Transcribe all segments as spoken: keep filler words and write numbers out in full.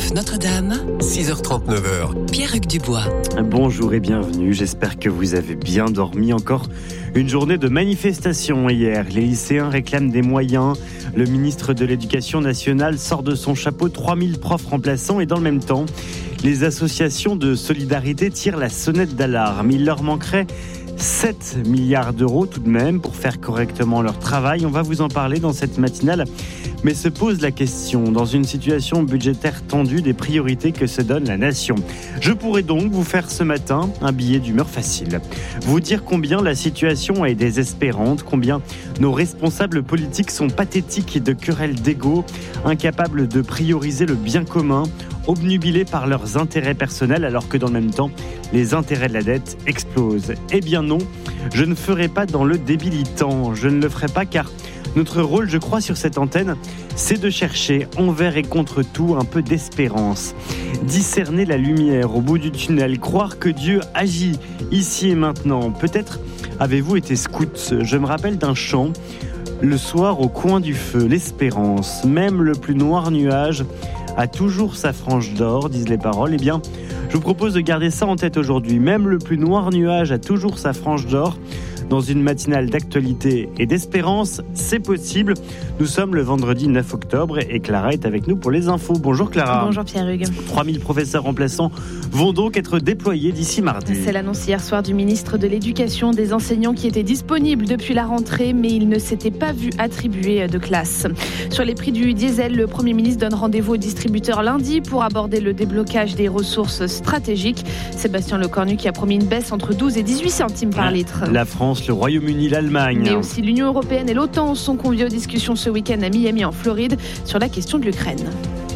neuf Notre-Dame, six heures trente-neuf heures. Pierre-Hugues Dubois. Bonjour et bienvenue, j'espère que vous avez bien dormi. Encore une journée de manifestation hier. Les lycéens réclament des moyens. Le ministre de l'Éducation nationale sort de son chapeau trois mille profs remplaçants et dans le même temps, les associations de solidarité tirent la sonnette d'alarme. Il leur manquerait sept milliards d'euros tout de même pour faire correctement leur travail. On va vous en parler dans cette matinale. Mais se pose la question, dans une situation budgétaire tendue, des priorités que se donne la nation. Je pourrais donc vous faire ce matin un billet d'humeur facile. Vous dire combien la situation est désespérante, combien nos responsables politiques sont pathétiques de querelles d'ego, incapables de prioriser le bien commun, obnubilés par leurs intérêts personnels alors que dans le même temps, les intérêts de la dette explosent. Eh bien non, je ne ferai pas dans le débilitant. Je ne le ferai pas car notre rôle, je crois, sur cette antenne, c'est de chercher envers et contre tout un peu d'espérance. Discerner la lumière au bout du tunnel, croire que Dieu agit ici et maintenant. Peut-être avez-vous été scout. Je me rappelle d'un chant, le soir au coin du feu, l'espérance, même le plus noir nuage a toujours sa frange d'or, disent les paroles. Eh bien, je vous propose de garder ça en tête aujourd'hui. Même le plus noir nuage a toujours sa frange d'or. Dans une matinale d'actualité et d'espérance, c'est possible. Nous sommes le vendredi neuf octobre et Clara est avec nous pour les infos. Bonjour Clara. Bonjour Pierre-Hugues. trois mille professeurs remplaçants vont donc être déployés d'ici mardi. C'est l'annonce hier soir du ministre de l'Éducation, des enseignants qui étaient disponibles depuis la rentrée, mais ils ne s'étaient pas vus attribuer de classe. Sur les prix du diesel, le Premier ministre donne rendez-vous aux distributeurs lundi pour aborder le déblocage des ressources stratégiques. Sébastien Lecornu qui a promis une baisse entre douze et dix-huit centimes par litre. La France, le Royaume-Uni, l'Allemagne. Mais aussi l'Union européenne et l'OTAN sont conviés aux discussions ce week-end à Miami en Floride sur la question de l'Ukraine.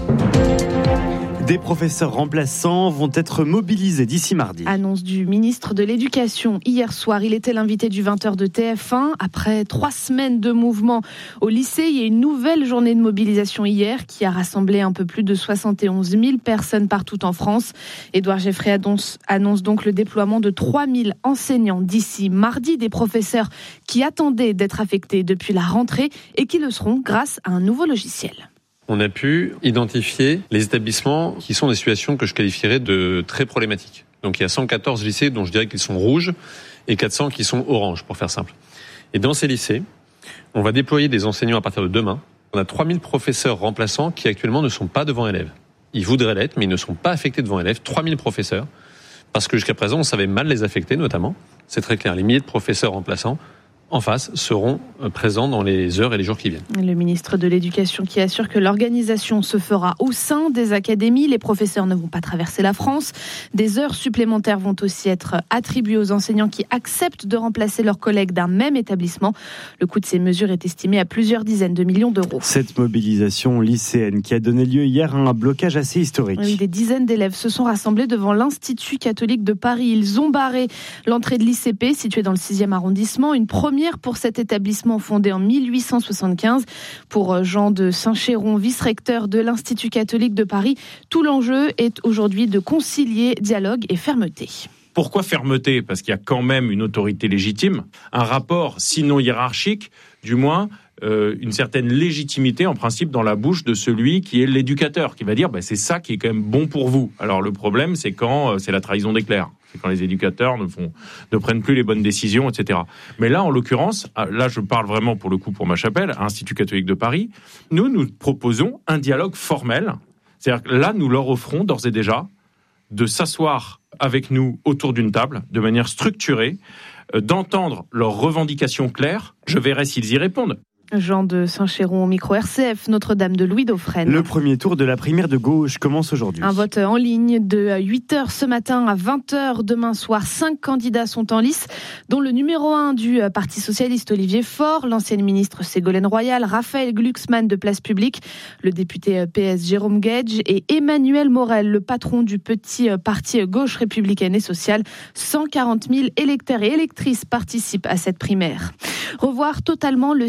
Des professeurs remplaçants vont être mobilisés d'ici mardi. Annonce du ministre de l'Éducation hier soir. Il était l'invité du vingt heures de T F un. Après trois semaines de mouvement au lycée, il y a une nouvelle journée de mobilisation hier qui a rassemblé un peu plus de soixante et onze mille personnes partout en France. Édouard Geoffrey annonce, annonce donc le déploiement de trois mille enseignants d'ici mardi. Des professeurs qui attendaient d'être affectés depuis la rentrée et qui le seront grâce à un nouveau logiciel. On a pu identifier les établissements qui sont des situations que je qualifierais de très problématiques. Donc il y a cent quatorze lycées dont je dirais qu'ils sont rouges et quatre cents qui sont oranges, pour faire simple. Et dans ces lycées, on va déployer des enseignants à partir de demain. On a trois mille professeurs remplaçants qui actuellement ne sont pas devant élèves. Ils voudraient l'être, mais ils ne sont pas affectés devant élèves. trois mille professeurs, parce que jusqu'à présent, on savait mal les affecter notamment. C'est très clair, les milliers de professeurs remplaçants en face seront présents dans les heures et les jours qui viennent. Le ministre de l'Éducation qui assure que l'organisation se fera au sein des académies. Les professeurs ne vont pas traverser la France. Des heures supplémentaires vont aussi être attribuées aux enseignants qui acceptent de remplacer leurs collègues d'un même établissement. Le coût de ces mesures est estimé à plusieurs dizaines de millions d'euros. Cette mobilisation lycéenne qui a donné lieu hier à un blocage assez historique. Oui, des dizaines d'élèves se sont rassemblés devant l'Institut catholique de Paris. Ils ont barré l'entrée de l'I C P, située dans le sixième arrondissement. Une première pour cet établissement fondé en mille huit cent soixante-quinze. Pour Jean de Saint-Chéron, vice-recteur de l'Institut catholique de Paris, tout l'enjeu est aujourd'hui de concilier dialogue et fermeté. Pourquoi fermeté ? Parce qu'il y a quand même une autorité légitime, un rapport, sinon hiérarchique, du moins euh, une certaine légitimité en principe dans la bouche de celui qui est l'éducateur, qui va dire bah, c'est ça qui est quand même bon pour vous. Alors le problème, c'est quand euh, c'est la trahison des clercs. C'est quand les éducateurs ne, font, ne prennent plus les bonnes décisions, et cetera. Mais là, en l'occurrence, là, je parle vraiment pour le coup pour ma chapelle, Institut catholique de Paris, nous, nous proposons un dialogue formel. C'est-à-dire que là, nous leur offrons d'ores et déjà de s'asseoir avec nous autour d'une table, de manière structurée, euh, d'entendre leurs revendications claires. Je verrai s'ils y répondent. Jean de Saint-Chéron au micro R C F, Notre-Dame de Louis Dauphren. Le premier tour de la primaire de gauche commence aujourd'hui. Un vote en ligne de huit heures ce matin à vingt heures demain soir. Cinq candidats sont en lice, dont le numéro un du Parti socialiste Olivier Faure, l'ancienne ministre Ségolène Royal, Raphaël Glucksmann de Place Publique, le député P S Jérôme Guedj et Emmanuel Morel, le patron du petit parti gauche républicaine et sociale. cent quarante mille électeurs et électrices participent à cette primaire. Revoir totalement le système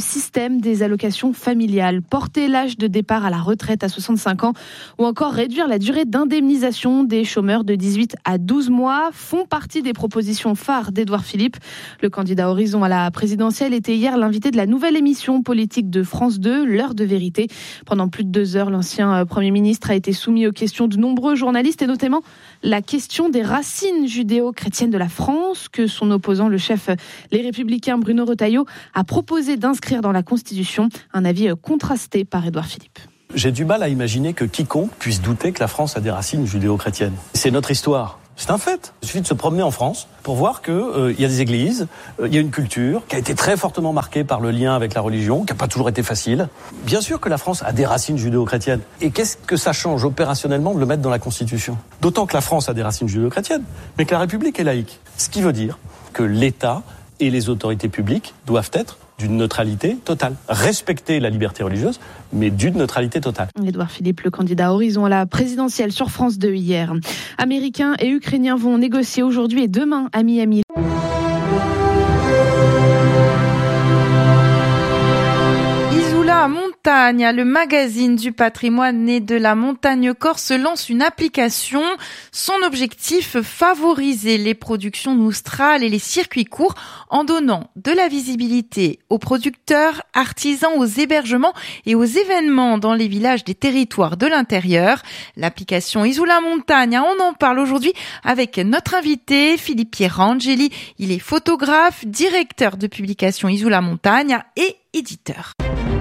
problème des allocations familiales, porter l'âge de départ à la retraite à soixante-cinq ans ou encore réduire la durée d'indemnisation des chômeurs de dix-huit à douze mois font partie des propositions phares d'Édouard Philippe. Le candidat Horizon à la présidentielle était hier l'invité de la nouvelle émission politique de France deux, L'heure de vérité. Pendant plus de deux heures, l'ancien Premier ministre a été soumis aux questions de nombreux journalistes et notamment la question des racines judéo-chrétiennes de la France que son opposant, le chef Les Républicains Bruno Retailleau, a proposé d'inscrire dans la Constitution. Un avis contrasté par Édouard Philippe. J'ai du mal à imaginer que quiconque puisse douter que la France a des racines judéo-chrétiennes. C'est notre histoire. C'est un fait. Il suffit de se promener en France pour voir qu'il euh, y a des églises, il euh, y a une culture qui a été très fortement marquée par le lien avec la religion, qui n'a pas toujours été facile. Bien sûr que la France a des racines judéo-chrétiennes. Et qu'est-ce que ça change opérationnellement de le mettre dans la Constitution ? D'autant que la France a des racines judéo-chrétiennes, mais que la République est laïque. Ce qui veut dire que l'État et les autorités publiques doivent être d'une neutralité totale. Respecter la liberté religieuse, mais d'une neutralité totale. Édouard Philippe, le candidat Horizon à la présidentielle sur France deux hier. Américains et Ukrainiens vont négocier aujourd'hui et demain à Miami. Montagne, le magazine du patrimoine né de la montagne corse lance une application. Son objectif, favoriser les productions nostrales et les circuits courts en donnant de la visibilité aux producteurs, artisans, aux hébergements et aux événements dans les villages des territoires de l'intérieur. L'application Isola Montagne, on en parle aujourd'hui avec notre invité Philippe Pierangeli. Il est photographe, directeur de publication Isola Montagne et éditeur.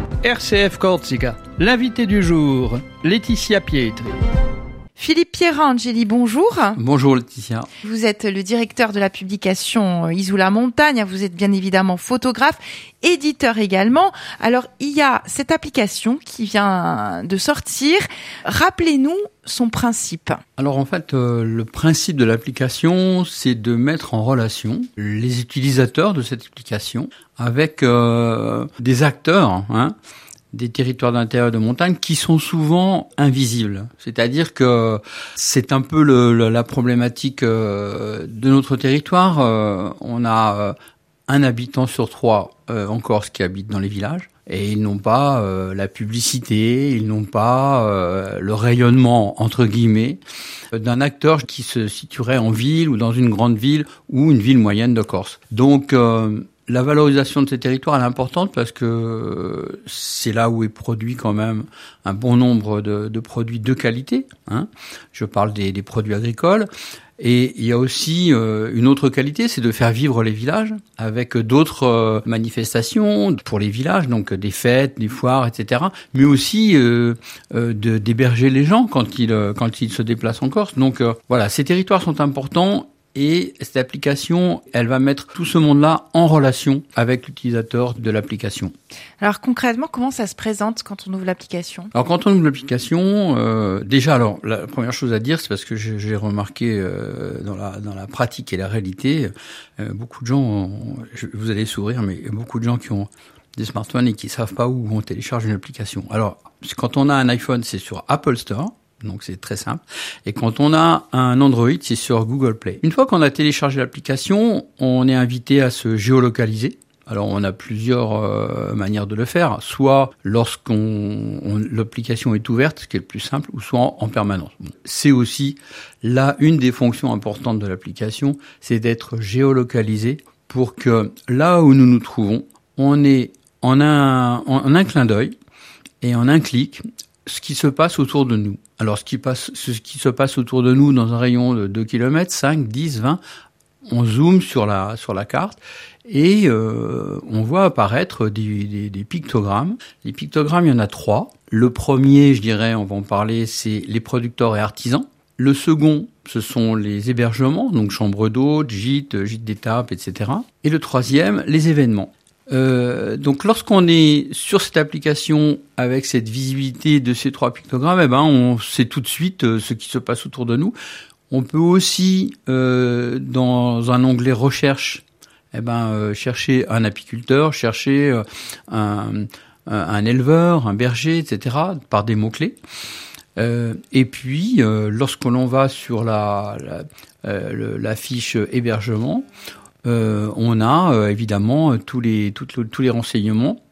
R C F Corsica, l'invité du jour, Laetitia Pietri. Philippe Pierangeli, bonjour. Bonjour Laetitia. Vous êtes le directeur de la publication Isola Montagne, vous êtes bien évidemment photographe, éditeur également. Alors il y a cette application qui vient de sortir, rappelez-nous son principe. Alors en fait, euh, le principe de l'application, c'est de mettre en relation les utilisateurs de cette application avec euh, des acteurs, hein, des territoires d'intérieur de montagne qui sont souvent invisibles. C'est-à-dire que c'est un peu le, le, la problématique euh, de notre territoire. Euh, on a euh, un habitant sur trois euh, en Corse qui habite dans les villages. Et ils n'ont pas euh, la publicité, ils n'ont pas euh, le rayonnement, entre guillemets, d'un acteur qui se situerait en ville ou dans une grande ville ou une ville moyenne de Corse. Donc, euh, la valorisation de ces territoires elle est importante parce que c'est là où est produit quand même un bon nombre de, de produits de qualité. Hein. Je parle des, des produits agricoles. Et il y a aussi euh, une autre qualité, c'est de faire vivre les villages avec d'autres euh, manifestations pour les villages, donc des fêtes, des foires, et cetera. Mais aussi euh, euh, de, d'héberger les gens quand ils euh, quand ils se déplacent en Corse. Donc euh, voilà, ces territoires sont importants. Et cette application, elle va mettre tout ce monde-là en relation avec l'utilisateur de l'application. Alors concrètement, comment ça se présente quand on ouvre l'application ? Alors quand on ouvre l'application, euh, déjà, alors la première chose à dire, c'est parce que j'ai, j'ai remarqué euh, dans la dans la pratique et la réalité, euh, beaucoup de gens, ont, je, vous allez sourire, mais beaucoup de gens qui ont des smartphones et qui savent pas où on télécharge une application. Alors quand on a un iPhone, c'est sur Apple Store. Donc c'est très simple. Et quand on a un Android, c'est sur Google Play. Une fois qu'on a téléchargé l'application, on est invité à se géolocaliser. Alors on a plusieurs euh, manières de le faire, soit lorsqu'on on, l'application est ouverte, ce qui est le plus simple, ou soit en, en permanence. Bon. C'est aussi là une des fonctions importantes de l'application, c'est d'être géolocalisé pour que là où nous nous trouvons, on est en un, en un clin d'œil et en un clic ce qui se passe autour de nous. Alors, ce qui passe, ce qui se passe autour de nous dans un rayon de deux kilomètres, cinq, dix, vingt, on zoome sur la, sur la carte et euh, on voit apparaître des, des, des pictogrammes. Les pictogrammes, il y en a trois. Le premier, je dirais, on va en parler, c'est les producteurs et artisans. Le second, ce sont les hébergements, donc chambres d'hôtes, gîtes, gîtes d'étape, et cetera. Et le troisième, les événements. Euh, donc lorsqu'on est sur cette application avec cette visibilité de ces trois pictogrammes, eh ben on sait tout de suite euh, ce qui se passe autour de nous. On peut aussi euh, dans un onglet recherche, eh ben euh, chercher un apiculteur, chercher euh, un, un éleveur, un berger, et cetera par des mots clés. Euh, et puis euh, lorsque l'on va sur la la, euh, le, la fiche hébergement, Euh, on a euh, évidemment tous les toutes, tous les renseignements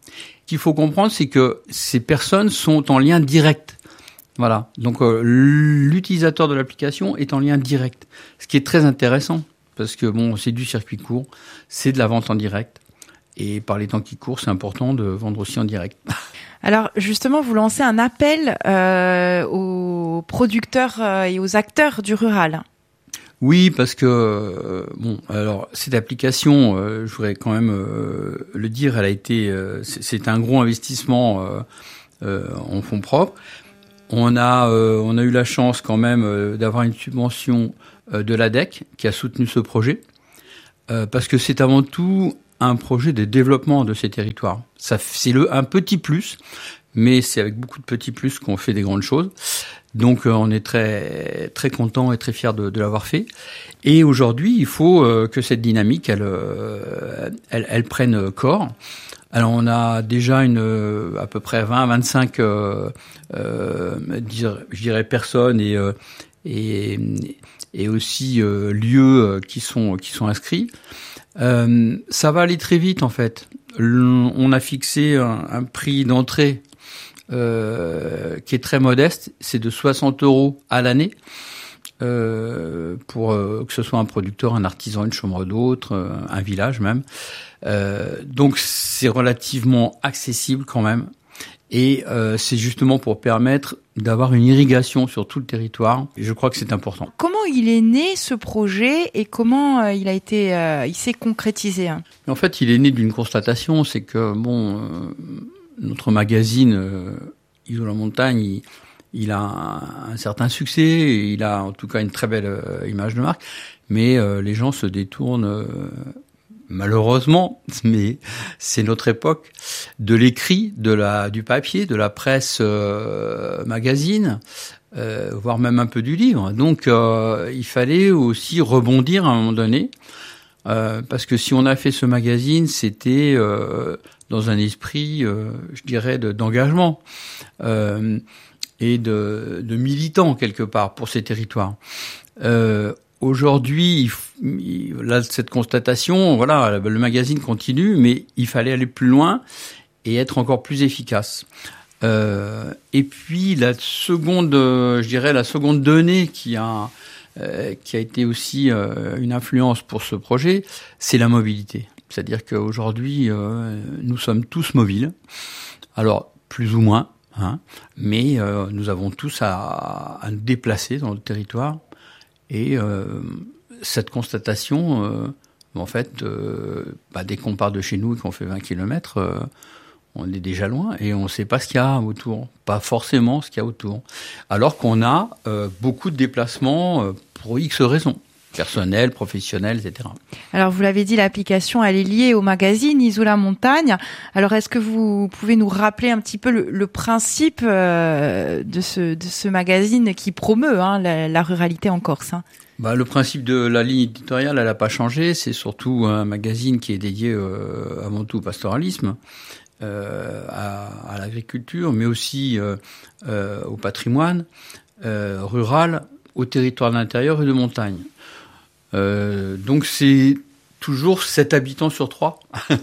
Ce qu'il faut comprendre, c'est que ces personnes sont en lien direct. Voilà. Donc, euh, l'utilisateur de l'application est en lien direct. Ce qui est très intéressant, parce que bon, c'est du circuit court, c'est de la vente en direct. Et par les temps qui courent, c'est important de vendre aussi en direct. Alors justement, vous lancez un appel euh, aux producteurs euh, et aux acteurs du rural. Oui, parce que euh, bon, alors cette application, euh, je voudrais quand même euh, le dire, elle a été, euh, c'est, c'est un gros investissement euh, euh, en fonds propres. On a, euh, on a eu la chance quand même euh, d'avoir une subvention euh, de l'A D E C qui a soutenu ce projet, euh, parce que c'est avant tout un projet de développement de ces territoires. Ça, c'est le un petit plus, mais c'est avec beaucoup de petits plus qu'on fait des grandes choses. Donc, euh, on est très très content et très fier de, de l'avoir fait. Et aujourd'hui, il faut euh, que cette dynamique, elle, euh, elle, elle prenne corps. Alors, on a déjà une euh, à peu près vingt à vingt-cinq, euh, euh, je dirais, personnes et euh, et et aussi euh, lieux qui sont qui sont inscrits. Euh, ça va aller très vite en fait. On a fixé un, un prix d'entrée euh, qui est très modeste, c'est de soixante euros à l'année euh, pour euh, que ce soit un producteur, un artisan, une chambre d'hôtes, euh, un village même. Euh, donc c'est relativement accessible quand même. Et euh, c'est justement pour permettre d'avoir une irrigation sur tout le territoire. Et je crois que c'est important. Comment il est né ce projet et comment euh, il a été, euh, il s'est concrétisé? En fait, il est né d'une constatation, c'est que bon, euh, notre magazine euh, Isola Montagne, il, il a un, un certain succès, il a en tout cas une très belle euh, image de marque, mais euh, les gens se détournent. Euh, Malheureusement, mais c'est notre époque, de l'écrit, de la, du papier, de la presse euh, magazine, euh, voire même un peu du livre. Donc, euh, il fallait aussi rebondir à un moment donné, euh, parce que si on a fait ce magazine, c'était euh, dans un esprit, euh, je dirais, de, d'engagement euh, et de, de militant quelque part pour ces territoires. Euh, Aujourd'hui, là, cette constatation, voilà, le magazine continue, mais il fallait aller plus loin et être encore plus efficace. Euh, et puis la seconde, je dirais, la seconde donnée qui a euh, qui a été aussi euh, une influence pour ce projet, c'est la mobilité. C'est-à-dire qu'aujourd'hui, euh, nous sommes tous mobiles. Alors plus ou moins, hein, mais euh, nous avons tous à, à nous déplacer dans le territoire. Et euh, cette constatation, euh, en fait, euh, bah, dès qu'on part de chez nous et qu'on fait vingt kilomètres, euh, on est déjà loin et on ne sait pas ce qu'il y a autour, pas forcément ce qu'il y a autour. Alors qu'on a euh, beaucoup de déplacements euh, pour X raisons, personnelles, professionnelles, et cetera. Alors, vous l'avez dit, l'application, elle est liée au magazine Isola Montagne. Alors, est-ce que vous pouvez nous rappeler un petit peu le, le principe euh, de, ce, de ce magazine qui promeut hein, la, la ruralité en Corse hein? Bah, le principe de la ligne éditoriale, elle n'a pas changé. C'est surtout un magazine qui est dédié euh, avant tout au pastoralisme, euh, à, à l'agriculture, mais aussi euh, euh, au patrimoine euh, rural, au territoire de l'intérieur et de montagne. Euh, donc c'est toujours sept habitants sur trois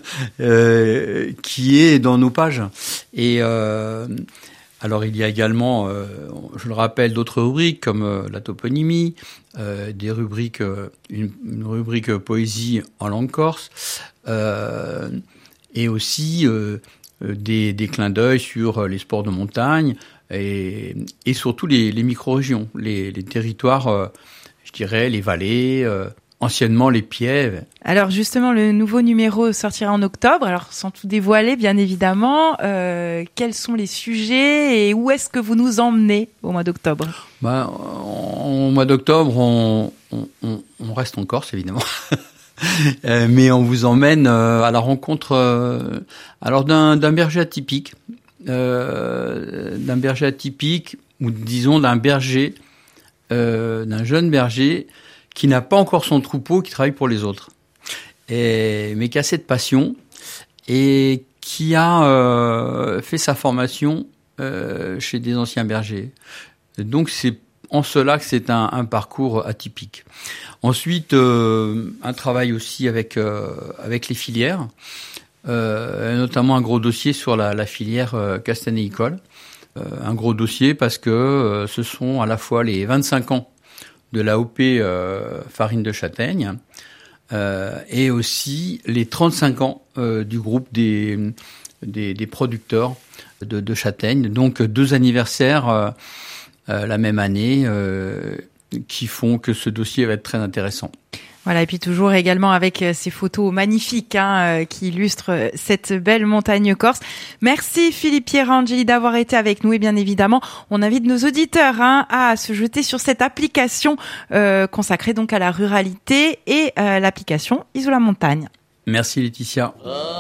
euh, qui est dans nos pages. Et euh, alors il y a également, euh, je le rappelle, d'autres rubriques comme euh, la toponymie, euh, des rubriques, euh, une, une rubrique poésie en langue corse, euh, et aussi euh, des, des clins d'œil sur les sports de montagne et, et surtout les, les micro-régions, les, les territoires. Euh, je dirais, les vallées, euh, anciennement les pièves. Alors justement, le nouveau numéro sortira en octobre, alors sans tout dévoiler bien évidemment, euh, quels sont les sujets et où est-ce que vous nous emmenez au mois d'octobre? Ben, au mois d'octobre, on, on, on reste en Corse évidemment, euh, mais on vous emmène euh, à la rencontre euh, alors d'un, d'un berger atypique, euh, d'un berger atypique, ou disons d'un berger Euh, d'un jeune berger qui n'a pas encore son troupeau, qui travaille pour les autres, et, mais qui a cette passion et qui a euh, fait sa formation euh, chez des anciens bergers. Donc c'est en cela que c'est un, un parcours atypique. Ensuite, euh, un travail aussi avec euh, avec les filières. euh, notamment un gros dossier sur la, la filière euh, castanéicole. Euh, un gros dossier parce que euh, ce sont à la fois les vingt-cinq ans de l'A O P euh, farine de châtaigne euh, et aussi les trente-cinq ans euh, du groupe des, des, des producteurs de, de châtaigne. Donc deux anniversaires euh, euh, la même année euh, qui font que ce dossier va être très intéressant. Voilà, et puis toujours également avec ces photos magnifiques hein, qui illustrent cette belle montagne corse. Merci Philippe Pierangeli d'avoir été avec nous et bien évidemment, on invite nos auditeurs hein, à se jeter sur cette application euh, consacrée donc à la ruralité et euh, l'application Isola Montagne. Merci Laetitia.